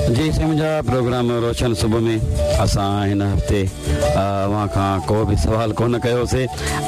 जी से मुंहिंजा प्रोग्राम रोशन सुबुह में असां हिन हफ़्ते अवां खां को बि सवाल कोन कयोसीं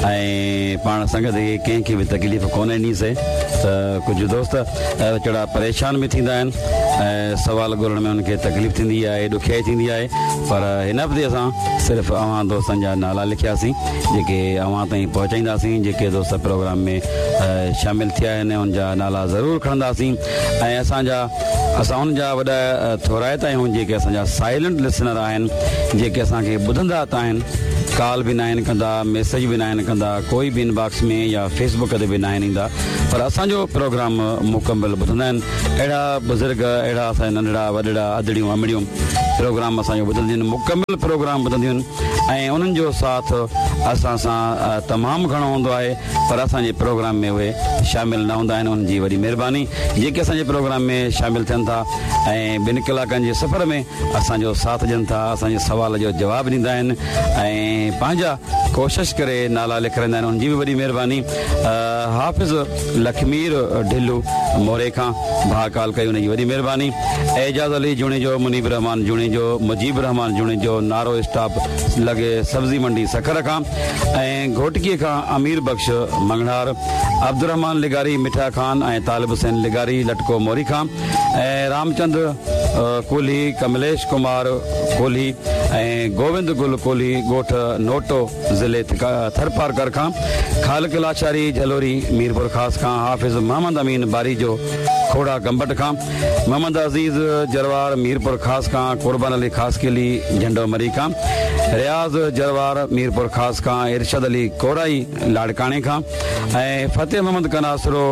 ऐं पाण संगत खे कंहिंखे बि तकलीफ़ कोन ॾिनीसीं त कुझु दोस्त वीचारा परेशान बि थींदा आहिनि ऐं सवाल ॻोल्हण में उनखे तकलीफ़ थींदी आहे, ॾुखियाई थींदी आहे। पर हिन हफ़्ते असां सिर्फ़ु अवां दोस्तनि जा नाला लिखियासीं जेके अवां ताईं पहुचाईंदासीं। जेके दोस्त प्रोग्राम में शामिलु थिया आहिनि उनजा नाला ज़रूरु खणंदासीं ऐं असां उनजा वॾा थोराइता आहियूं जेके असांजा साइलेंट लिसनर आहिनि, जेके असांखे ॿुधंदा त आहिनि, कॉल बि न आहिनि कंदा, मैसेज बि न आहिनि कंदा, कोई बि इनबॉक्स में या फेसबुक ते बि न आहिनि ईंदा, पर असांजो प्रोग्राम मुकम्मल ॿुधंदा आहिनि। अहिड़ा बुज़ुर्ग, अहिड़ा असांजा नंढड़ा वॾड़ा अदड़ियूं अमड़ियूं प्रोग्राम असांजो ॿुधंदियूं आहिनि, मुकम्मल प्रोग्राम ॿुधंदियूं आहिनि ऐं उन्हनि जो साथ असां सां तमामु घणो हूंदो आहे, पर असांजे प्रोग्राम में उहे शामिलु न हूंदा आहिनि। उन्हनि जी वॾी महिरबानी जेके असांजे प्रोग्राम में शामिलु थियनि था ऐं 2 कलाकनि जे सफ़र में असांजो साथ ॾियनि था, असांजे सवाल जो जवाबु ॾींदा आहिनि ऐं पंहिंजा कोशिशि करे नाला लिखाईंदा आहिनि। उनजी बि वॾी महिरबानी। हाफ़िज़ लखमीर ढिल्लू मोरे खां भाउ काल कई, उनजी वॾी महिरबानी। एजाज़ अली जुणे जो, मुनीब रहमान जुणे जो, मुजीब रहमान जुणे जो, नारो स्टॉप लॻे सब्ज़ी मंडी सखर खां ऐं घोटकीअ खां अमीर बख्श मंगड़ार, अब्दुररहमान लिगारी मिठा खान ऐं तालिब हुसैन लिगारी लटको मोरी खां ऐं रामचंद कोहली, कमलेश कुमार कोहली ऐं गोविंद गुल कोहली ॻोठ नोटो ज़िले थरपारकर खां, ख़ालिक लाचारी झलोरी मीरपुर ख़ास खां, हाफ़िज़ मोहम्मद अमीन बारी जो खोड़ा गंबट खां, मोहम्मद अज़ीज़ जरवार मीरपुर ख़ास खां, कुर्बान अली ख़ास केली झंडो मरी खां, रियाज़ जरवार मीरपुर ख़ास खां, इरशद अली कोराई लाड़काणे खां ऐं फ़तेह मोहम्मद कनासरो,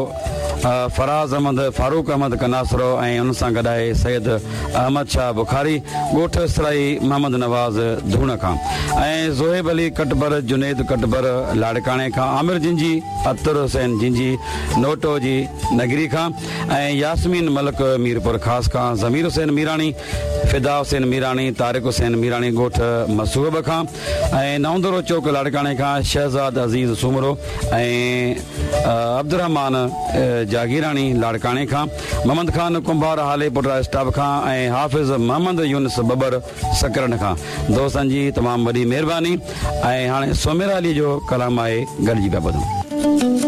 फराज़ अहमद, फारूक अहमद कनासरो ऐं उन सां गॾु आहे सैयद अहमद शाह बुखारी ॻोठ सराई मोहम्मद नवाज़ धूण खां ऐं ज़ोहेब अली कटबर, जुनेद कटबर लाड़काणे खां, आमिर जिंजी, अतर हुसैन जिंजी नोटो जी नगरी खां ऐं यासमीन मलक मीरपुर ख़ास खां, ज़मीर हुसैन मीराणी, फिदा हुसैन मीराणी, तारिक हुसैन मीराणी ॻोठ मसूब खां ऐं नवंदरो चौक लाड़काणे खां, शहज़ाद अज़ीज़ सूमरो ऐं अब्दुररहमान जागीराणी लाड़काणे खां, मोहम्मद खान कुंभार हाले पुटरा स्टाफ खां ऐं हाफ़िज़ मोहम्मद यूनिस बबर सकरन खां। दोस्तनि जी तमामु वॾी महिरबानी। ऐं हाणे सोमेरा अली जो कलाम आहे, गॾिजी पिया ॿुधूं।